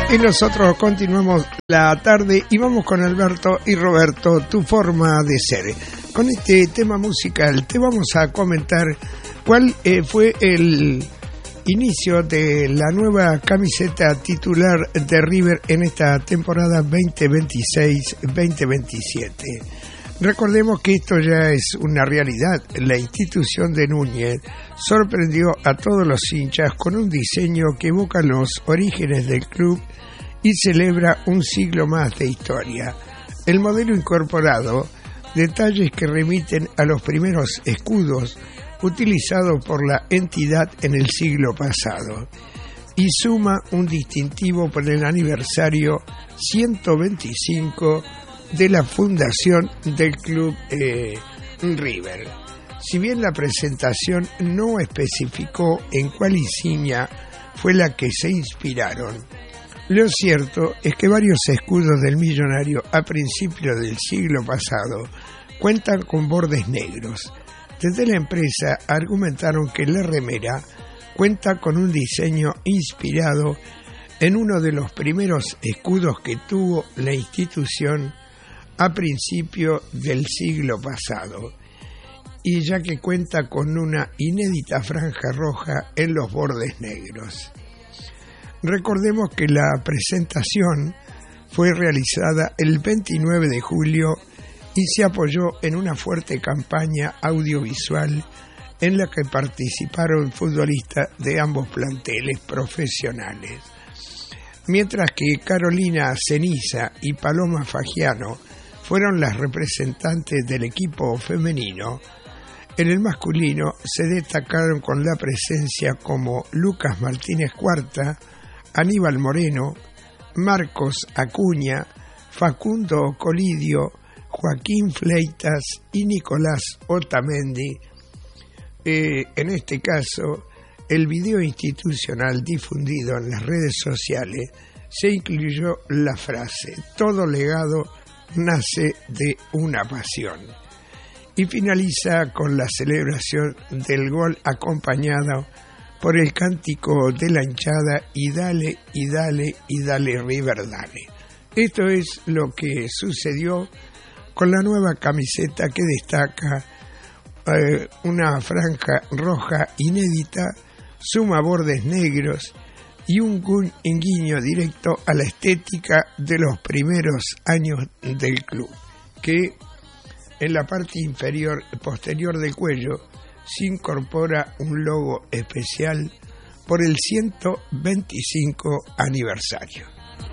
Y nosotros continuamos la tarde y vamos con Alberto y Roberto, Tu Forma de Ser. Con este tema musical te vamos a comentar cuál fue el inicio de la nueva camiseta titular de River en esta temporada 2026-2027. Recordemos que esto ya es una realidad. La institución de Núñez sorprendió a todos los hinchas con un diseño que evoca los orígenes del club y celebra un siglo más de historia. El modelo incorporado, detalles que remiten a los primeros escudos utilizados por la entidad en el siglo pasado, y suma un distintivo por el aniversario 125 de la fundación del club River. Si bien la presentación no especificó en cuál insignia fue la que se inspiraron, lo cierto es que varios escudos del millonario a principios del siglo pasado cuentan con bordes negros. Desde la empresa argumentaron que la remera cuenta con un diseño inspirado en uno de los primeros escudos que tuvo la institución a principios del siglo pasado, y ya que cuenta con una inédita franja roja en los bordes negros. Recordemos que la presentación fue realizada el 29 de julio y se apoyó en una fuerte campaña audiovisual en la que participaron futbolistas de ambos planteles profesionales. Mientras que Carolina Ceniza y Paloma Fagiano fueron las representantes del equipo femenino, en el masculino se destacaron con la presencia como Lucas Martínez Cuarta, Aníbal Moreno, Marcos Acuña, Facundo Colidio, Joaquín Fleitas y Nicolás Otamendi. En este caso, el video institucional difundido en las redes sociales se incluyó la frase: todo legado nace de una pasión. Y finaliza con la celebración del gol acompañado por el cántico de la hinchada y dale, y dale, y dale River, dale. Esto es lo que sucedió con la nueva camiseta que destaca una franja roja inédita, suma bordes negros y un guiño directo a la estética de los primeros años del club, que en la parte inferior posterior del cuello se incorpora un logo especial por el 125 aniversario.